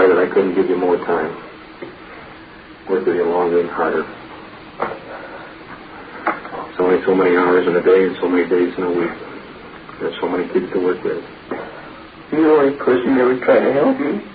sorry that I couldn't give you more time. Work with you longer and harder. It's only so many hours in a day and so many days in a week. There's so many kids to work with. You're the only person who ever tried to help me.